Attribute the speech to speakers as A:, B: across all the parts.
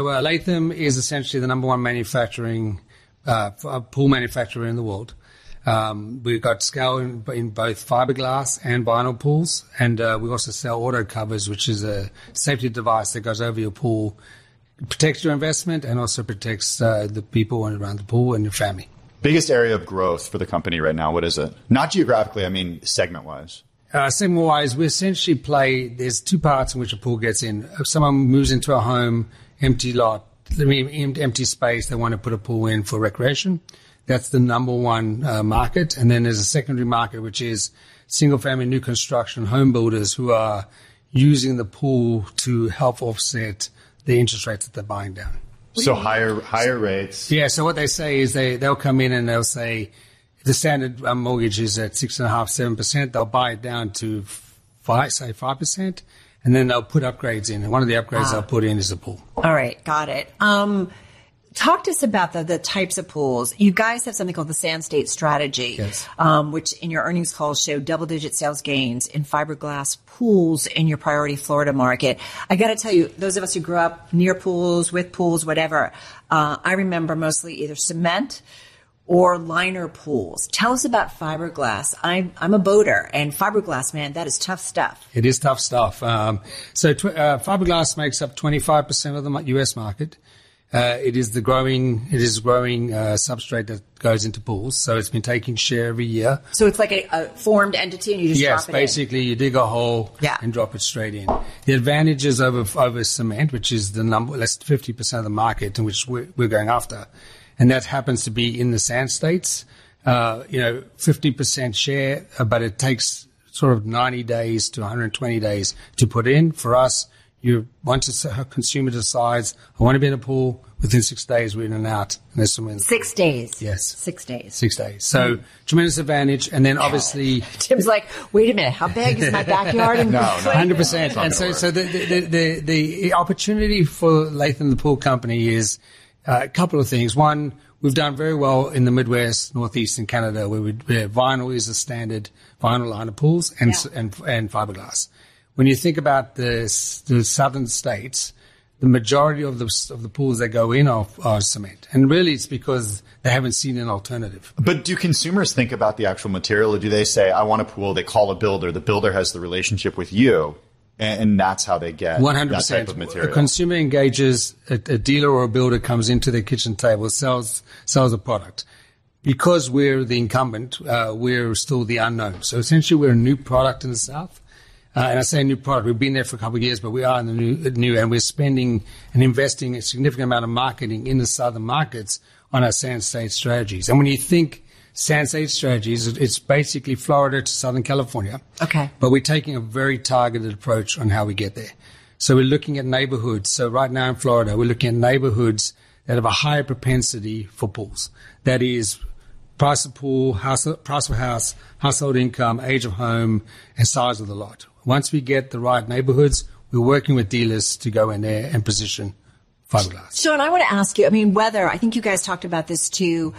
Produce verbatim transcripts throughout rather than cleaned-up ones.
A: So, uh, Latham is essentially the number one manufacturing uh, pool manufacturer in the world. Um, we've got scale in, in both fiberglass and vinyl pools, and uh, we also sell auto covers, which is a safety device that goes over your pool, protects your investment, and also protects uh, the people around the pool and your family.
B: Biggest area of growth for the company right now, what is it? Not geographically, I mean segment-wise.
A: Uh, segment-wise, we essentially play, there's two parts in which a pool gets in. If someone moves into a home, empty lot, I mean, empty space, they want to put a pool in for recreation. That's the number one uh, market. And then there's a secondary market, which is single-family new construction home builders who are using the pool to help offset the interest rates that they're buying down.
B: So higher higher rates.
A: Yeah, so what they say is they, they'll come in and they'll say the standard um, mortgage is at six point five, seven percent. They'll buy it down to, five, say, five percent, and then they'll put upgrades in. And one of the upgrades ah. they'll put in is a pool.
C: All right, got it. Um Talk to us about the, the types of pools. You guys have something called the Sand State Strategy,
A: yes.
C: um, which in your earnings calls show double-digit sales gains in fiberglass pools in your priority Florida market. I got to tell you, those of us who grew up near pools, with pools, whatever, uh, I remember mostly either cement or liner pools. Tell us about fiberglass. I'm, I'm a boater, and fiberglass, man, that is tough stuff.
A: It is tough stuff. Um, so tw- uh, fiberglass makes up twenty-five percent of the U S market. Uh, it is the growing, it is growing uh, substrate that goes into pools. So it's been taking share every year.
C: So it's like a, a formed entity, and you just
A: yes,
C: drop it
A: basically
C: in.
A: You dig a hole
C: yeah.
A: and drop it straight in. The advantages over over cement, which is the number, less than fifty percent of the market in which we're, we're going after, and that happens to be in the sand states. Uh, you know, fifty percent share, uh, but it takes sort of ninety days to one hundred twenty days to put in. For us, you once a consumer decides, I want to be in a pool, within six days we're in and out. And there's some in
C: Six days.
A: Yes.
C: Six days.
A: Six days. So mm. tremendous advantage. And then obviously
C: Tim's like, wait a minute, how big is my backyard?
B: no, no,
A: one hundred percent. And so, so the, the, the, the opportunity for Latham the Pool Company is uh, a couple of things. One, we've done very well in the Midwest, Northeast, and Canada, where, we, where vinyl is the standard vinyl liner pools and, yeah. and, and fiberglass. When you think about the, the southern states, the majority of the of the pools that go in are, are cement. And really it's because they haven't seen an alternative.
B: But do consumers think about the actual material, or do they say, I want a pool, they call a builder, the builder has the relationship with you, and, and that's how they get
A: one hundred percent.
B: That type of material?
A: A consumer engages, a, a dealer or a builder comes into their kitchen table, sells sells a product. Because we're the incumbent, uh, we're still the unknown. So essentially we're a new product in the South. Uh, and I say new product, we've been there for a couple of years, but we are in the new, new, and we're spending and investing a significant amount of marketing in the southern markets on our Sand State strategies. And when you think Sand State strategies, it's basically Florida to Southern California.
C: Okay.
A: But we're taking a very targeted approach on how we get there. So we're looking at neighborhoods. So right now in Florida, we're looking at neighborhoods that have a higher propensity for pools. That is price of pool, house, price of house, household income, age of home, and size of the lot. Once we get the right neighborhoods, we're working with dealers to go in there and position fiberglass.
C: Sean, I want to ask you, I mean, weather, I think you guys talked about this too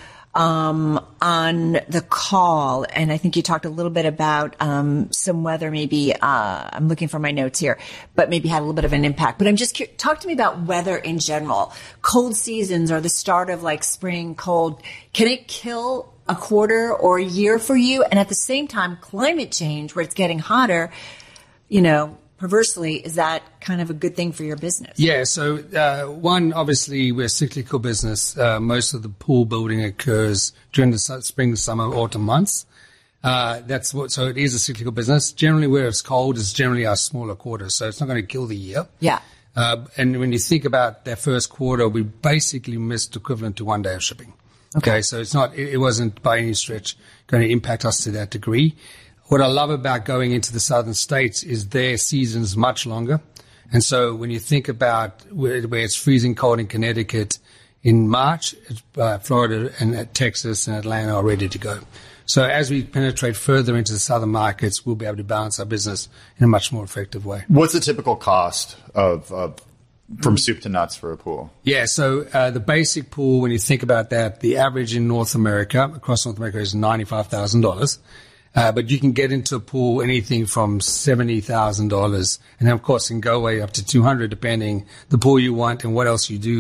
C: um, on the call, and I think you talked a little bit about um, some weather maybe, uh, I'm looking for my notes here, but maybe had a little bit of an impact. But I'm just curious, talk to me about weather in general. Cold seasons or the start of like spring cold, can it kill a quarter or a year for you? And at the same time, climate change, where it's getting hotter, you know, perversely, is that kind of a good thing for your business?
A: Yeah. So, uh, one, obviously, we're a cyclical business. Uh, most of the pool building occurs during the spring, summer, autumn months. Uh, that's what, so it is a cyclical business. Generally, where it's cold is generally our smaller quarter. So it's not going to kill the year.
C: Yeah.
A: Uh, and when you think about that first quarter, we basically missed equivalent to one day of shipping. Okay. okay so it's not, it, it wasn't by any stretch going to impact us to that degree. What I love about going into the southern states is their season's much longer. And so when you think about where, where it's freezing cold in Connecticut in March, uh, Florida and uh, Texas and Atlanta are ready to go. So as we penetrate further into the southern markets, we'll be able to balance our business in a much more effective way.
B: What's the typical cost of, of from soup to nuts for a pool?
A: Yeah, so uh, the basic pool, when you think about that, the average in North America, across North America, is ninety-five thousand dollars. Uh, but you can get into a pool anything from seventy thousand dollars. And then, of course, can go way up to two hundred, depending the pool you want and what else you do.